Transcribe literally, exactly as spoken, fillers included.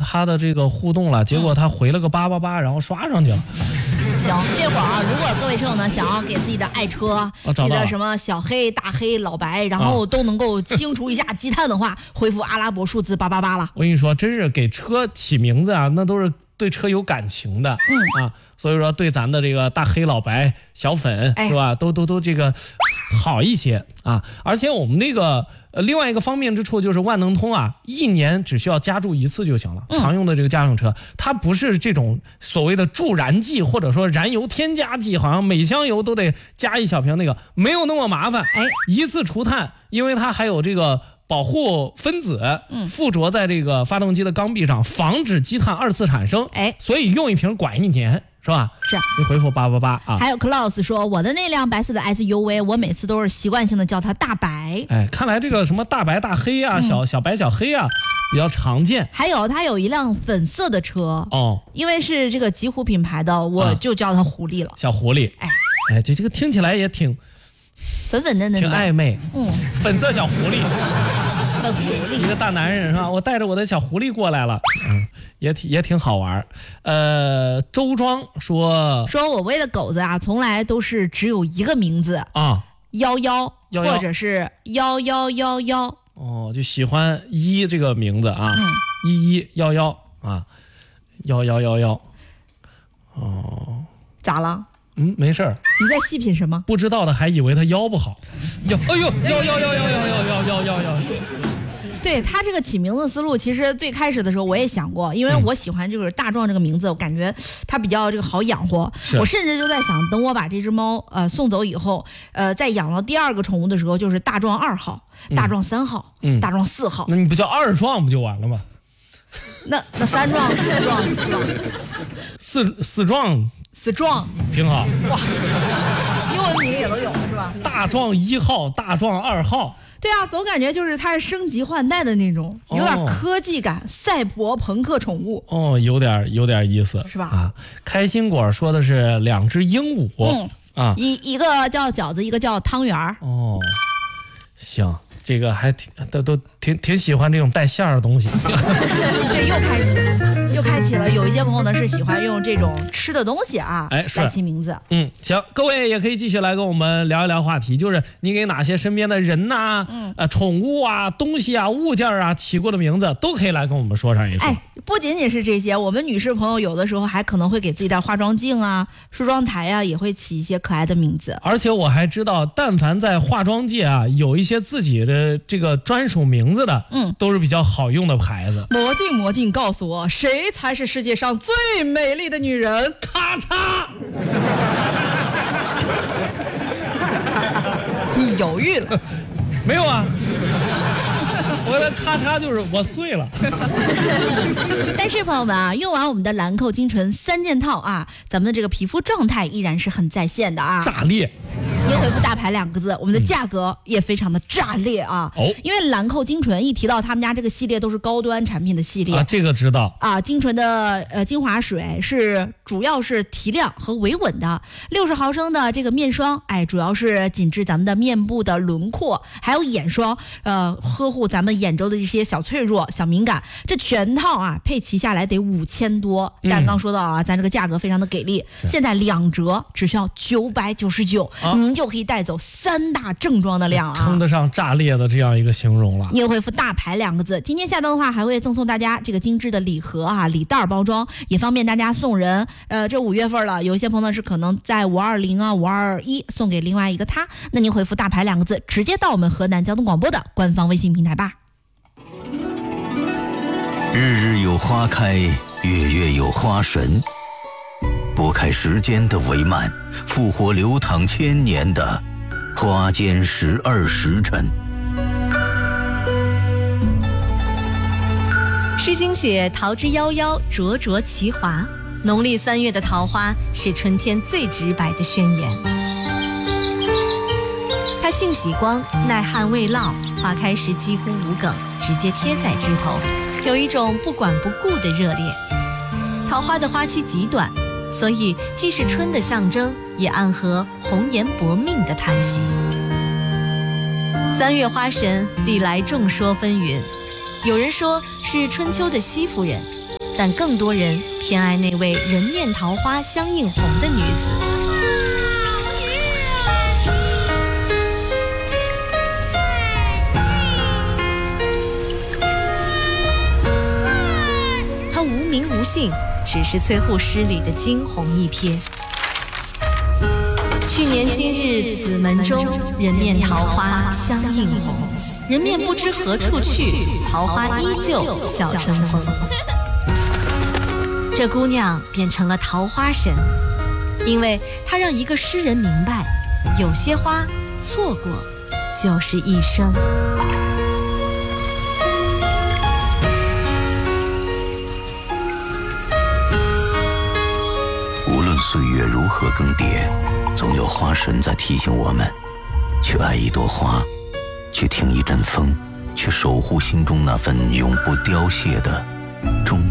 他的这个互动了，结果他回了个八八八，然后刷上去了。 行，这会儿啊，如果各位车友呢想要给自己的爱车、 啊、 自己的什么小黑、大黑、老白，然后都能够清除一下积碳的话，回复阿拉伯数字八八八了。 我跟你说，真是给车起名字啊，那都是对车有感情的，嗯啊，所以说对咱的这个大黑、老白、小粉、哎、是吧，都都都这个好一些啊。而且我们那个呃另外一个方便之处就是万能通啊，一年只需要加注一次就行了。嗯、常用的这个家用车，它不是这种所谓的助燃剂或者说燃油添加剂，好像每箱油都得加一小瓶，那个没有那么麻烦。哎，一次除碳，因为它还有这个保护分子附着在这个发动机的缸壁上，防止积碳二次产生。哎，所以用一瓶管一年，是吧？ 是。 你回复八八八啊。 还有 Klaus 说，我的那辆白色的 S U V， 我每次都是习惯性的叫它大白。 哎，看来这个什么大白大黑啊，嗯、小小白小黑啊，比较常见。 还有它有一辆粉色的车哦，因为是这个极狐品牌的，我就叫它狐狸了。 啊、小狐狸。哎哎，这这个听起来也挺粉粉嫩嫩的， 挺暧昧。 嗯， 粉色小狐狸。 粉狐狸， 一个大男人是吧？我带着我的小狐狸过来了，嗯，也挺也挺好玩。呃，周庄说说我喂的狗子啊，从来都是只有一个名字啊，幺幺，或者是幺幺幺幺。 哦，就喜欢一这个名字啊，嗯、一一幺幺啊，幺幺幺幺。哦， 咋了？ 嗯，没事儿。 你在细品什么？ 不知道的还以为他腰不好。腰，哎呦，腰腰腰腰腰腰腰腰腰。 对，他这个起名字思路，其实最开始的时候我也想过，因为我喜欢这个大壮这个名字，我感觉它比较这个好养活。我甚至就在想，等我把这只猫呃送走以后，呃，在养到第二个宠物的时候，就是大壮二号、大壮三号、嗯、大壮四号。 那你不叫二壮不就完了吗？ 那那三壮、四壮、 四四壮。 死壮挺好哇， 英文名也都有是吧？ 大壮一号，大壮二号。 对啊，总感觉就是它是升级换代的那种，有点科技感，哦、赛博朋克宠物。 哦，有点有点意思， 是吧？ 啊，开心果说的是两只鹦鹉，嗯啊， 一一个叫饺子，一个叫汤圆儿。 哦，行。这个还挺都都挺挺喜欢这种带馅儿的东西。 对，又开启了，又开启了。有一些朋友呢是喜欢用这种吃的东西啊，哎，来起名字。 嗯，行，各位也可以继续来跟我们聊一聊话题，就是你给哪些身边的人呐、啊、嗯、呃、宠物啊、东西啊、物件啊起过的名字，都可以来跟我们说上一说。 哎，不仅仅是这些，我们女士朋友有的时候还可能会给自己的化妆镜啊、梳妆台啊，也会起一些可爱的名字。 而且我还知道，但凡在化妆界啊，有一些自己的这个专属名字的，嗯，都是比较好用的牌子。 魔镜魔镜告诉我，谁才是世界上最美丽的女人？ 咔嚓！ 你犹豫了？ 没有啊。我的咔嚓就是我碎了。 但是朋友们啊，用完我们的兰蔻精纯三件套啊，咱们的这个皮肤状态依然是很在线的啊， 炸裂。 您回复大牌两个字，我们的价格也非常的炸裂啊！哦，因为兰蔻精纯一提到他们家这个系列都是高端产品的系列啊，这个知道啊。精纯的呃精华水是主要是提亮和维稳的，六十毫升的这个面霜，哎，主要是紧致咱们的面部的轮廓，还有眼霜，呃，呵护咱们眼周的这些小脆弱、小敏感。这全套啊配齐下来得五千多，但刚说到啊，咱这个价格非常的给力，现在两折只需要九百九十九，您就可以带走三大正装的量啊， 称得上炸裂的这样一个形容了。 你回复大牌两个字，今天下单的话还会赠送大家这个精致的礼盒啊，礼袋包装，也方便大家送人。呃，这五月份了，有一些朋友是可能在五二零啊、五二一送给另外一个他，那您回复大牌两个字，直接到我们河南交通广播的官方微信平台吧。 日日有花开，月月有花神，拨开时间的帷幔，复活流淌千年的花间十二时辰。 诗经写桃之夭夭，灼灼其华。农历三月的桃花是春天最直白的宣言。它性喜光，耐旱未涝，花开时几乎无梗，直接贴在枝头，有一种不管不顾的热烈。桃花的花期极短，所以既是春的象征，也暗合红颜薄命的叹息。三月花神历来众说纷纭，有人说是春秋的西夫人， 但更多人偏爱那位人面桃花相映红的女子。她无名无姓，只是崔护诗里的惊鸿一瞥。去年今日此门中，人面桃花相映红。人面不知何处去，桃花依旧笑春风。这姑娘变成了桃花神，因为她让一个诗人明白，有些花错过就是一生。 无论岁月如何更迭，总有花神在提醒我们，去爱一朵花，去听一阵风，去守护心中那份永不凋谢的